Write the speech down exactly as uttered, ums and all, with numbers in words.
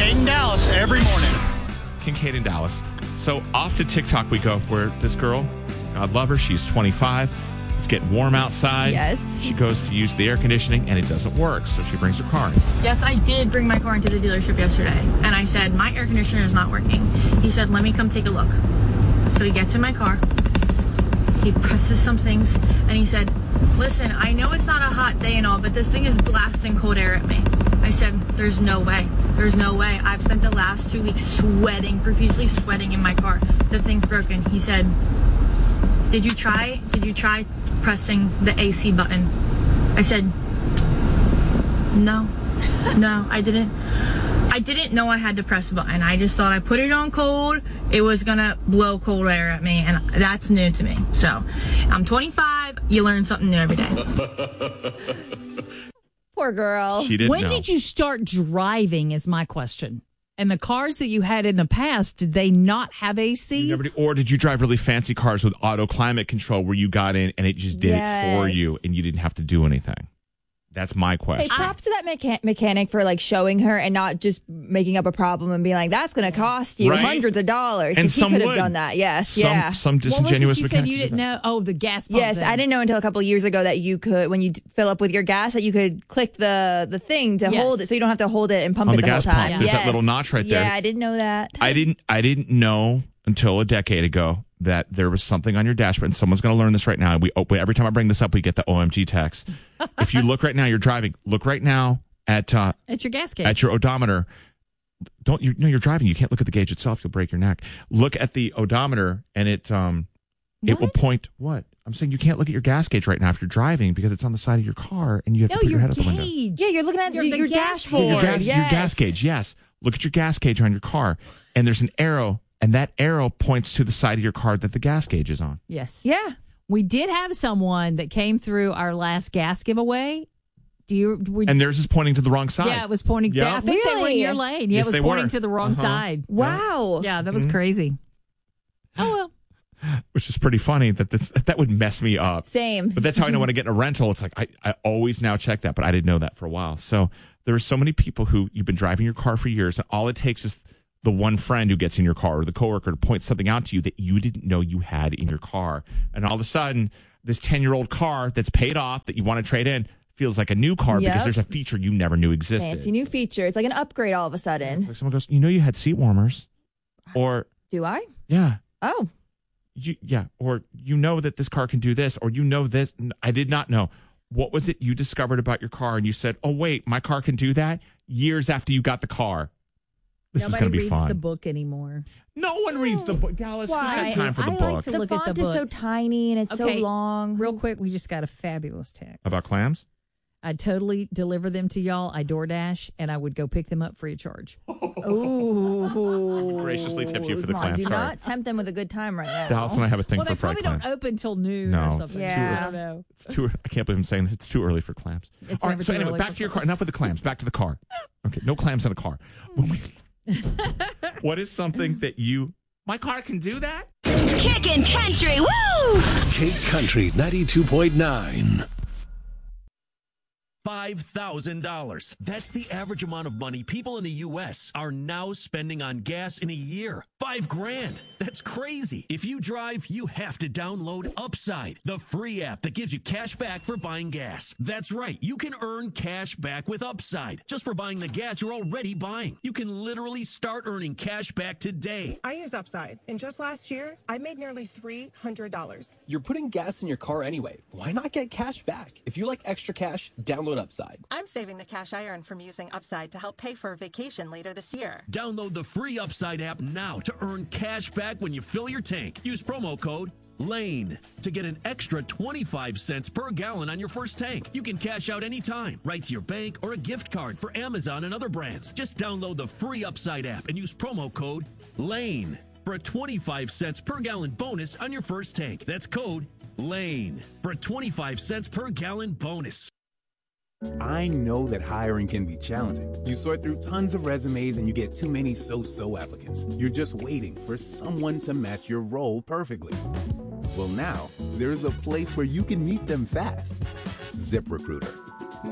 Kincaid and Dallas every morning. Kincaid and Dallas. So off to TikTok we go, where this girl, God love her, she's twenty-five. It's getting warm outside. Yes. She goes to use the air conditioning, and it doesn't work, so she brings her car in. Yes, I did bring my car into the dealership yesterday, and I said, my air conditioner is not working. He said, let me come take a look. So he gets in my car, he presses some things, and he said, listen, I know it's not a hot day and all, but this thing is blasting cold air at me. I said, there's no way. There's no way. I've spent the last two weeks sweating, profusely sweating in my car. The thing's broken. He said, did you try, did you try pressing the A C button? I said, no, no, I didn't. I didn't know I had to press a button. I just thought I put it on cold, it was gonna blow cold air at me, and that's new to me. So, I'm twenty-five, you learn something new every day. Poor girl. She didn't When know. did you start driving is my question. And the cars that you had in the past, did they not have A C? You never did- or did you drive really fancy cars with auto climate control where you got in and it just did Yes. it for you and you didn't have to do anything? That's my Hey, question. props to that mecha- mechanic for like showing her and not just making up a problem and being like, that's going to cost you Right? hundreds of dollars. And 'Cause he some could have would. done that. Yes. some, yeah. Some What was disingenuous it you said mechanic you would do didn't that. know? Oh, the gas pump. Yes, thing. I didn't know until a couple of years ago that you could, when you d- fill up with your gas, that you could click the the thing to Yes. hold it, so you don't have to hold it and pump On it the the, gas whole time. pump, there's that Yes. little notch right there. Yeah, I didn't know that. I didn't I didn't know until a decade ago that there was something on your dashboard, and someone's going to learn this right now. We oh, every time I bring this up, we get the O M G text. If you look right now, you're driving. Look right now at uh, At your gas gauge. at your odometer. Don't you know you're driving? You can't look at the gauge itself; you'll break your neck. Look at the odometer, and it um it will What? point. What I'm saying, you can't look at your gas gauge right now if you're driving because it's on the side of your car, and you have no, to put your your head out the window. gauge. Yeah, you're looking at Your- your, the your gas dashboard. Your gas, yes. your gas gauge, yes. Look at your gas gauge on your car, and there's an arrow, and that arrow points to the side of your car that the gas gauge is on. Yes. Yeah. We did have someone that came through our last gas giveaway. Do you? We, And theirs is pointing to the wrong side. yeah, it was pointing. Yeah. Yeah, I think they were in Really? your lane. Yeah, Yes, it was they pointing were. to the wrong Uh-huh. side. Wow. Yeah, that was Mhm. crazy. Oh well. Which is pretty funny that this, that would mess me up. Same. But that's how I know when I get in a rental. It's like I, I always now check that, but I didn't know that for a while. So there are so many people who you've been driving your car for years, and all it takes is the one friend who gets in your car or the coworker to point something out to you that you didn't know you had in your car. And all of a sudden, this ten-year-old car that's paid off that you want to trade in feels like a new car Yep. because there's a feature you never knew existed. Fancy new feature. It's like an upgrade all of a sudden. It's like someone goes, you know you had seat warmers. Or, Do I? yeah. Oh. You, yeah, or you know that this car can do this, or you know this. I did not know. What was it you discovered about your car, and you said, "Oh wait, my car can do that." Years after you got the car, this Nobody is going to be reads fun. the book anymore. No one reads the book, Dallas. Who's Why? got time for the I like book? to The look at font the is book. so tiny and it's Okay, so long. Real quick, we just got a fabulous text. About clams? I totally deliver them to y'all. I DoorDash, and I would go pick them up free of charge. Ooh. graciously tip you for the Come on, clams. Do Sorry. not tempt them with a good time right now. Dallas and I have a thing Well, for they fried probably clams. don't open till noon No, or it's something. too Yeah. I don't know. It's too. I can't believe I'm saying this. It's too early for clams. It's All never right. So too anyway, early back for to your car. clams. Enough with the clams. Back to the car. Okay. No clams in a car. When we- what is something that you? My car can do that. Kickin' country, woo! Kate Country ninety-two point nine. five thousand dollars. That's the average amount of money people in the U S are now spending on gas in a year. Five grand. That's crazy. If you drive, you have to download Upside, the free app that gives you cash back for buying gas. That's right. You can earn cash back with Upside just for buying the gas you're already buying. You can literally start earning cash back today. I use Upside, and just last year, I made nearly three hundred dollars. You're putting gas in your car anyway. Why not get cash back? If you like extra cash, download Upside. I'm saving the cash I earn from using Upside to help pay for a vacation later this year. Download the free Upside app now to earn cash back when you fill your tank. Use promo code LANE to get an extra twenty-five cents per gallon on your first tank. You can cash out anytime, right to your bank or a gift card for Amazon and other brands. Just download the free Upside app and use promo code LANE for a twenty-five cents per gallon bonus on your first tank. That's code LANE for a twenty-five cents per gallon bonus. I know that hiring can be challenging. You sort through tons of resumes and you get too many so-so applicants. You're just waiting for someone to match your role perfectly. Well, now, there's a place where you can meet them fast. ZipRecruiter.